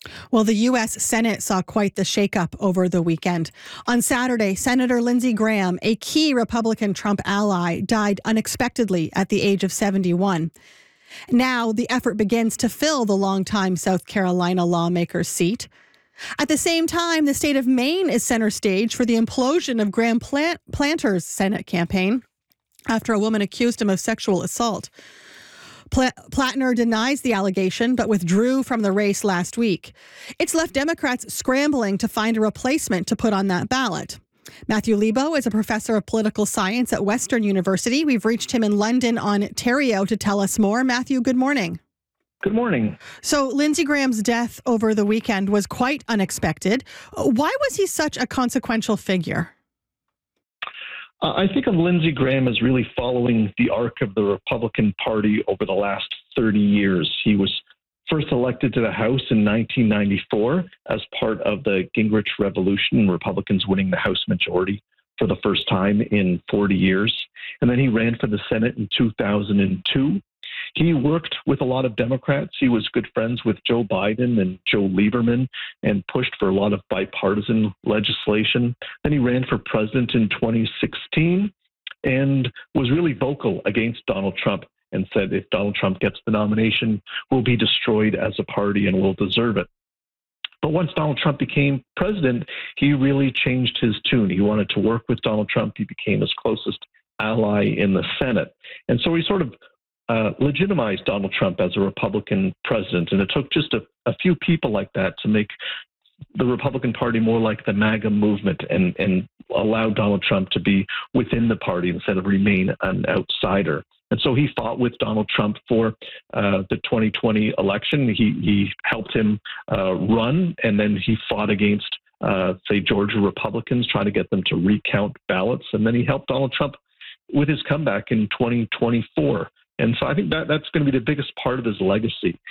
Well, the U.S. Senate saw quite the shakeup over the weekend. On Saturday, Senator Lindsey Graham, a key Republican Trump ally, died unexpectedly at the age of 71. Now, the effort begins to fill the longtime South Carolina lawmaker's seat. At the same time, the state of Maine is center stage for the implosion of Graham Planter's Senate campaign after a woman accused him of sexual assault. Plattner denies the allegation, but withdrew from the race last week. It's left Democrats scrambling to find a replacement to put on that ballot. Matthew Lebo is a professor of political science at Western University. We've reached him in London, Ontario, to tell us more. Matthew, good morning. Good morning. So Lindsey Graham's death over the weekend was quite unexpected. Why was he such a consequential figure? I think of Lindsey Graham as really following the arc of the Republican Party over the last 30 years. He was first elected to the House in 1994 as part of the Gingrich Revolution, Republicans winning the House majority for the first time in 40 years. And then he ran for the Senate in 2002. He worked with a lot of Democrats. He was good friends with Joe Biden and Joe Lieberman and pushed for a lot of bipartisan legislation. Then he ran for president in 2016 and was really vocal against Donald Trump and said if Donald Trump gets the nomination, we'll be destroyed as a party and we'll deserve it. But once Donald Trump became president, he really changed his tune. He wanted to work with Donald Trump. He became his closest ally in the Senate. And so he sort of legitimized Donald Trump as a Republican president. And it took just a few people like that to make the Republican Party more like the MAGA movement and allow Donald Trump to be within the party instead of remain an outsider. And so he fought with Donald Trump for the 2020 election. He helped him run, and then he fought against, say, Georgia Republicans, trying to get them to recount ballots. And then he helped Donald Trump with his comeback in 2024. And so I think that's going to be the biggest part of his legacy